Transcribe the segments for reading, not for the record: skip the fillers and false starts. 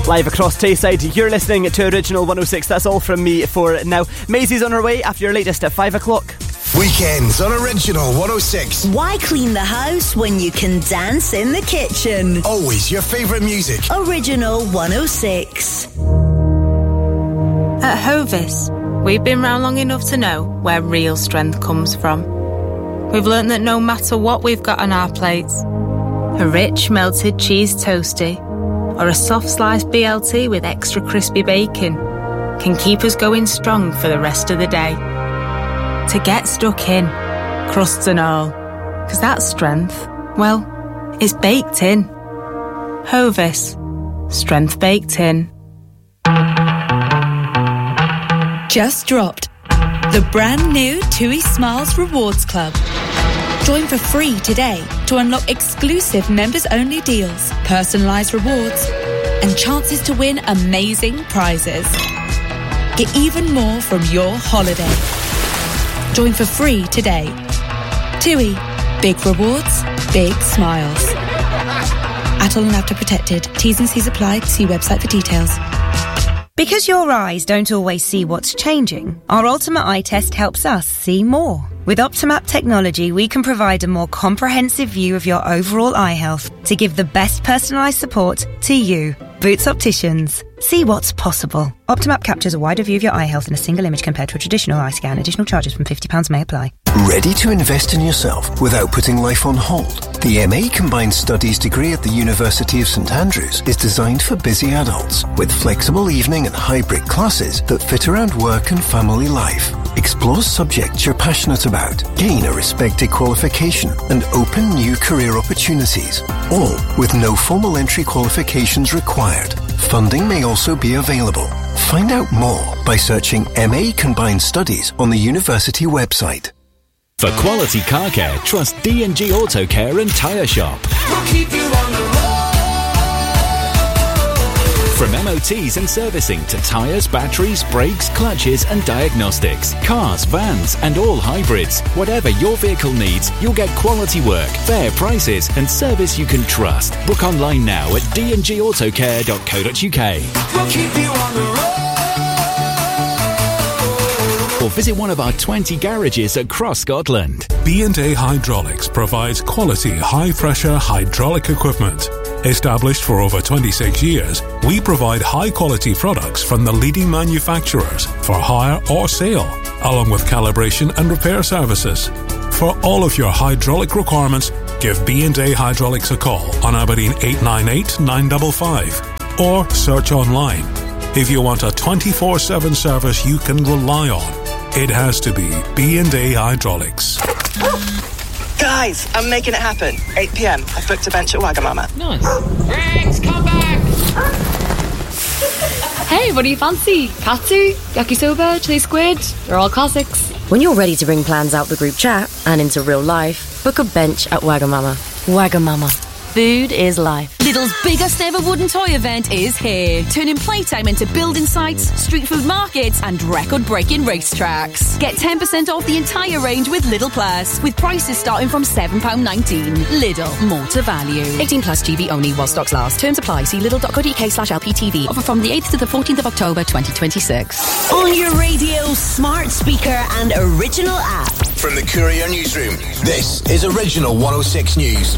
Live across Tayside, you're listening to Original 106. That's all from me for now. Maisie's on her way after your latest at 5 o'clock. Weekends on Original 106. Why clean the house when you can dance in the kitchen? Always your favourite music. Original 106. At Hovis, we've been round long enough to know where real strength comes from. We've learnt that no matter what we've got on our plates, a rich melted cheese toastie or a soft sliced BLT with extra crispy bacon can keep us going strong for the rest of the day. To get stuck in, crusts and all, because that strength, well, it's baked in. Hovis, strength baked in. Just dropped the brand new TUI Smiles Rewards Club. Join for free today to unlock exclusive members-only deals, personalised rewards, and chances to win amazing prizes. Get even more from your holiday. Join for free today. TUI. Big rewards, big smiles. Atoll and After Protected. T's and C's apply. See website for details. Because your eyes don't always see what's changing, our Ultimate Eye Test helps us see more. With Optimap technology, we can provide a more comprehensive view of your overall eye health to give the best personalised support to you. Boots Opticians. See what's possible. Optimap captures a wider view of your eye health in a single image compared to a traditional eye scan. Additional charges from £50 may apply. Ready to invest in yourself without putting life on hold? The MA Combined Studies degree at the University of St Andrews is designed for busy adults with flexible evening and hybrid classes that fit around work and family life. Explore subjects you're passionate about, gain a respected qualification and open new career opportunities, all with no formal entry qualifications required. Funding may also be available. Find out more by searching MA Combined Studies on the university website. For quality car care, trust D&G Auto Care and Tyre Shop. We'll keep you on the road. From MOTs and servicing to tyres, batteries, brakes, clutches and diagnostics. Cars, vans and all hybrids. Whatever your vehicle needs, you'll get quality work, fair prices and service you can trust. Book online now at dngautocare.co.uk. We'll keep you on the road. Or visit one of our 20 garages across Scotland. B&A Hydraulics provides quality high-pressure hydraulic equipment. Established for over 26 years, we provide high-quality products from the leading manufacturers for hire or sale, along with calibration and repair services. For all of your hydraulic requirements, give B&A Hydraulics a call on Aberdeen 898 955 or search online. If you want a 24/7 service you can rely on, it has to be B&A Hydraulics. Guys, I'm making it happen. 8 p.m. I've booked a bench at Wagamama. Nice. Rex, come back! Hey, what do you fancy? Katsu, yakisoba, chili squid? They're all classics. When you're ready to bring plans out the group chat and into real life, book a bench at Wagamama. Wagamama. Food is life. Lidl's biggest ever wooden toy event is here, turning playtime into building sites, street food markets and record-breaking racetracks. Get 10% off the entire range with Lidl Plus, with prices starting from £7.19. Lidl, more to value. 18 plus GB only while stocks last. Terms apply. See lidl.co.uk/LPTV. Offer from the 8th to the 14th of October 2026. On your radio, smart speaker and original app. From the Courier Newsroom, this is Original 106 News.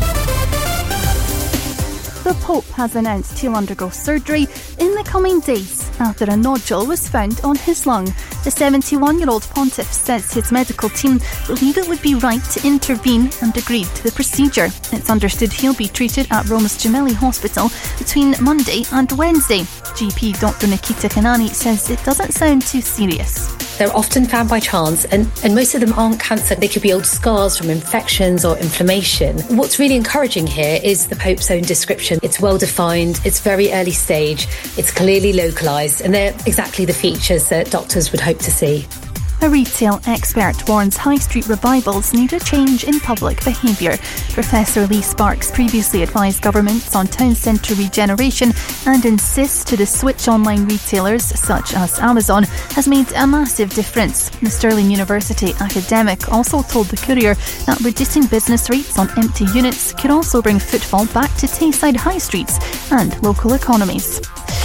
The Pope has announced he'll undergo surgery in the coming days after a nodule was found on his lung. The 71-year-old pontiff says his medical team believe it would be right to intervene and agreed to the procedure. It's understood he'll be treated at Rome's Gemelli Hospital between Monday and Wednesday. GP Dr. Nikita Kanani says it doesn't sound too serious. They're often found by chance and most of them aren't cancer. They could be old scars from infections or inflammation. What's really encouraging here is the Pope's own description. It's well defined, it's very early stage, it's clearly localised, and they're exactly the features that doctors would hope to see. A retail expert warns high street revivals need a change in public behaviour. Professor Lee Sparks previously advised governments on town centre regeneration and insists to the switch online retailers such as Amazon has made a massive difference. The Stirling University academic also told the Courier that reducing business rates on empty units could also bring footfall back to Tayside high streets and local economies.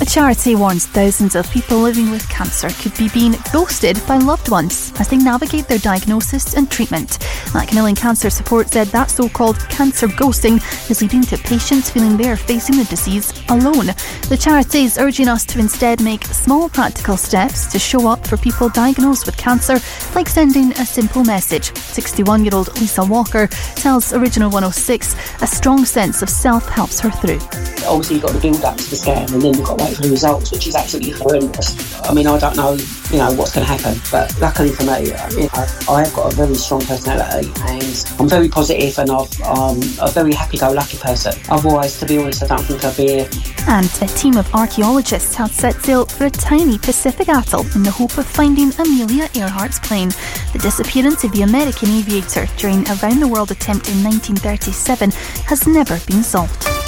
A charity warns thousands of people living with cancer could be being ghosted by loved ones as they navigate their diagnosis and treatment. Macmillan Cancer Support said that so-called cancer ghosting is leading to patients feeling they are facing the disease alone. The charity is urging us to instead make small practical steps to show up for people diagnosed with cancer, like sending a simple message. 61-year-old Lisa Walker tells Original 106 a strong sense of self helps her through. Obviously you've got to build up to the scan and then you've got to wait for the results, which is absolutely horrendous. I mean, I don't know, what's going to happen, but luckily for me, I have got a very strong personality and I'm very positive and I'm a very happy-go-lucky person. Otherwise, to be honest, I don't think I'd be here. And a team of archaeologists has set sail for a tiny Pacific atoll in the hope of finding Amelia Earhart's plane. The disappearance of the American aviator during a round-the-world attempt in 1937 has never been solved.